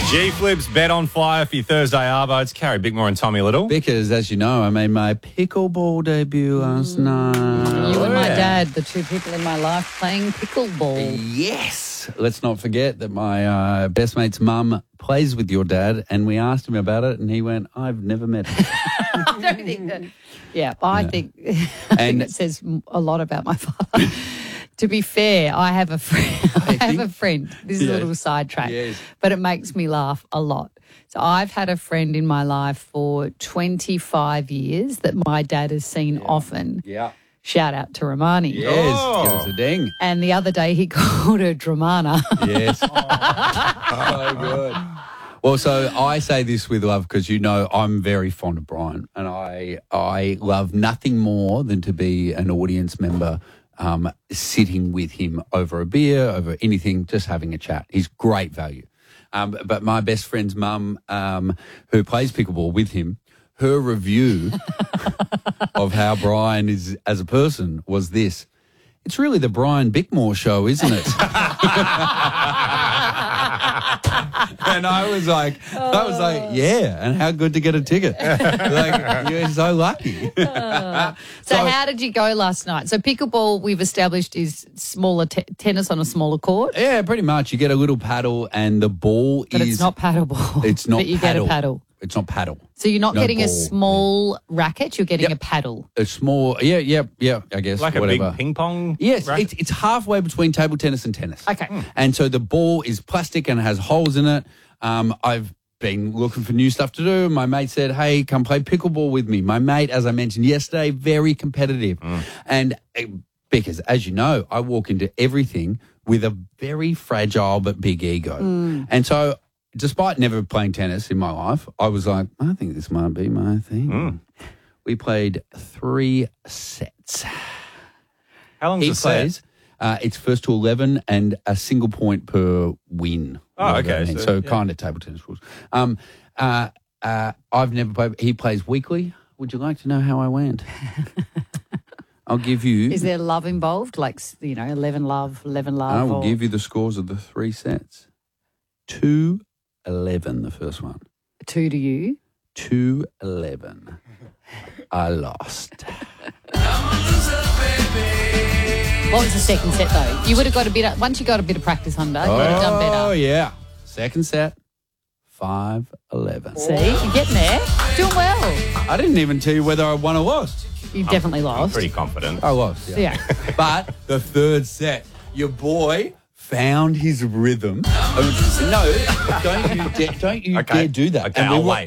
G-Flips, Bet on Fire for your Thursday Arvo. It's Carrie Bickmore and Tommy Little. Because, as you know, I made my pickleball debut last night. You and my dad, the two people in my life playing pickleball. Yes. Let's not forget that my best mate's mum plays with your dad, and we asked him about it, and he went, I've never met him. I don't think that. Yeah, I think it says a lot about my father. To be fair, I have a friend. This is a little sidetrack, but it makes me laugh a lot. So I've had a friend in my life for 25 years that my dad has seen often. Yeah. Shout out to Romani. Yes, give us a ding. And the other day he called her Dramana. Yes. So good. Well, so I say this with love because, you know, I'm very fond of Brian, and I love nothing more than to be an audience member sitting with him over a beer, over anything, just having a chat. He's great value. But my best friend's mum, who plays pickleball with him, her review of how Brian is as a person was this: it's really the Brian Bickmore show, isn't it? And I was like, yeah, and how good to get a ticket. Like, you're so lucky. So how did you go last night? So pickleball, we've established, is smaller tennis on a smaller court. Yeah, pretty much. You get a little paddle and the ball But it's not paddleball. It's not but you paddle. get a paddle. It's not paddle. So you're not getting ball. a small racket, you're getting a paddle. A small, yeah, I guess. Like whatever. a big ping pong Yes, racket? it's halfway between table tennis and tennis. Okay. And so the ball is plastic and it has holes in it. I've been looking for new stuff to do. My mate said, hey, come play pickleball with me. My mate, as I mentioned yesterday, very competitive. And because, as you know, I walk into everything with a very fragile but big ego. And so despite never playing tennis in my life, I was like, I think this might be my thing. We played 3 sets. How long He does a set? plays. It's first to 11 and a single point per win. Oh, okay. So kind of table tennis rules. I've never played. He plays weekly. Would you like to know how I went? I'll give you. Is there love involved? Like, 11 love, 11 love? I will give you the scores of the 3 sets. 2-11, the first one. 2 to you? 2-11. I lost. What was the second set, though? You would have got once you got a bit of practice under, you would have done better. Oh, yeah. Second set, 5-11. See? You're getting there. Doing well. I didn't even tell you whether I won or lost. You definitely I'm lost. pretty confident. I lost, Yeah. But the third set, your boy found his rhythm. No, don't you dare do that. Okay. And I'll we were- wait.